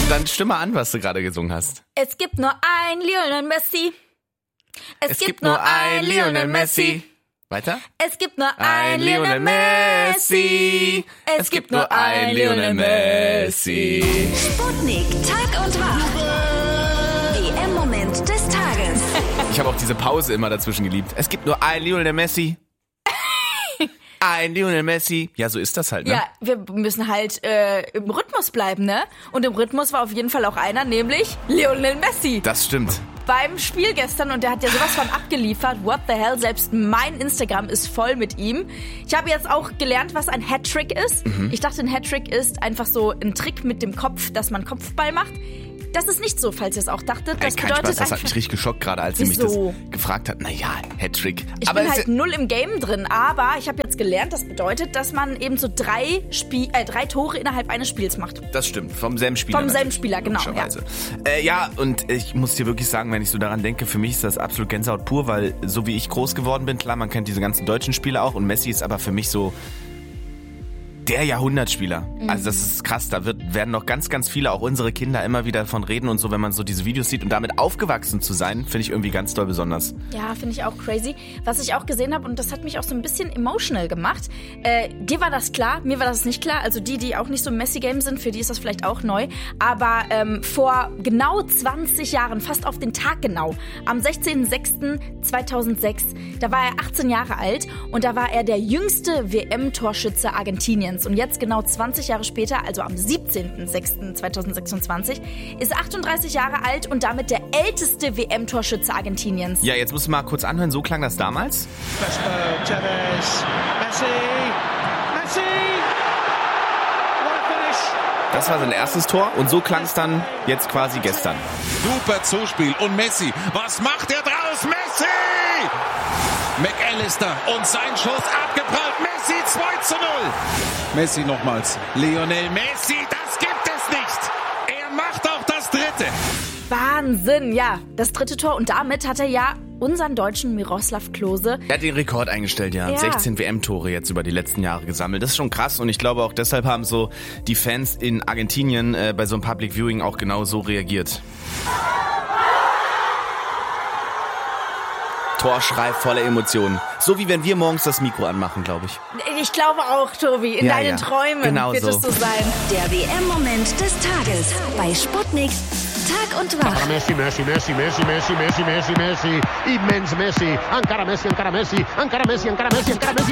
Dann stimme an, was du gerade gesungen hast. Es gibt nur ein Lionel Messi. Es gibt nur ein Lionel Messi. Weiter? Es gibt nur ein Lionel Messi. Es gibt nur ein Lionel Messi. Sputnik, Tag und Wahl. WM-Moment des Tages. Ich habe auch diese Pause immer dazwischen geliebt. Es gibt nur ein Lionel Messi. Ein Lionel Messi. Ja, so ist das halt, ne? Ja, wir müssen halt im Rhythmus bleiben, ne? Und im Rhythmus war auf jeden Fall auch einer, nämlich Lionel Messi. Das stimmt. Beim Spiel gestern, und der hat ja sowas von abgeliefert. What the hell? Selbst mein Instagram ist voll mit ihm. Ich habe jetzt auch gelernt, was ein Hattrick ist. Ich dachte, ein Hattrick ist einfach so ein Trick mit dem Kopf, dass man Kopfball macht. Das ist nicht so, falls ihr es auch dachtet. Das Kein bedeutet Spaß, das hat einfach, mich richtig geschockt, gerade als sie mich das gefragt hat. Naja, Hattrick. ich bin halt null im Game drin, aber ich habe jetzt gelernt, das bedeutet, dass man eben so drei Tore innerhalb eines Spiels macht. Das stimmt, vom selben Spieler. Vom selben Spieler, genau. Ja, und ich muss dir wirklich sagen, wenn ich so daran denke, für mich ist das absolut Gänsehaut pur, weil so wie ich groß geworden bin, klar, man kennt diese ganzen deutschen Spieler auch und Messi ist aber für mich so der Jahrhundertspieler. Also das ist krass, da werden noch ganz, ganz viele, auch unsere Kinder, immer wieder davon reden und so, wenn man so diese Videos sieht und damit aufgewachsen zu sein, finde ich irgendwie ganz doll besonders. Ja, finde ich auch crazy. Was ich auch gesehen habe, und das hat mich auch so ein bisschen emotional gemacht, dir war das klar, mir war das nicht klar, also die auch nicht so im Messi-Game sind, für die ist das vielleicht auch neu, aber vor genau 20 Jahren, fast auf den Tag genau, am 16.06.2006, da war er 18 Jahre alt und da war er der jüngste WM-Torschütze Argentiniens. Und jetzt genau 20 Jahre später, also am 17.06.2026, ist 38 Jahre alt und damit der älteste WM-Torschütze Argentiniens. Ja, jetzt musst du mal kurz anhören, so klang das damals. Chavez, Messi, Messi! What a finish! Das war sein erstes Tor und so klang es dann jetzt quasi gestern. Super Zuspiel und Messi, was macht er draus? Messi! McAllister und sein Schuss abgeprallt. Messi 2:0. Messi nochmals. Lionel Messi, das gibt es nicht. Er macht auch das dritte. Wahnsinn, ja. Das dritte Tor und damit hat er ja unseren Deutschen Miroslav Klose. Er hat den Rekord eingestellt, ja. 16 WM-Tore jetzt über die letzten Jahre gesammelt. Das ist schon krass und ich glaube auch deshalb haben so die Fans in Argentinien bei so einem Public Viewing auch genau so reagiert. Torschrei voller Emotionen. So wie wenn wir morgens das Mikro anmachen, glaube ich. Ich glaube auch, Tobi. In deinen Träumen genau wird es so sein. Der WM-Moment des Tages bei Sputnik. Tag und Wahl. Messi, Messi, Messi, Messi, Messi, Messi, Messi, Messi, immens Messi, encara Messi, encara Messi, encara Messi, encara Messi, encara Messi.